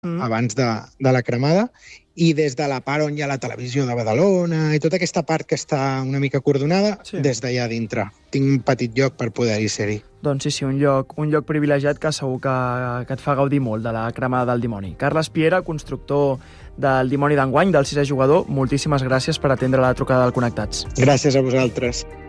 abans de la cremada, i des de la part on hi ha la televisió de Badalona i tota aquesta part que està una mica acordonada, des d'allà dintre. Tinc un petit lloc per poder-hi ser-hi. Doncs sí, un lloc privilegiat que segur que et fa gaudir molt de la cremada del dimoni. Carles Piera, constructor del dimoni d'enguany, del 6è jugador, moltíssimes gràcies per atendre la trucada del Connectats. Gràcies a vosaltres.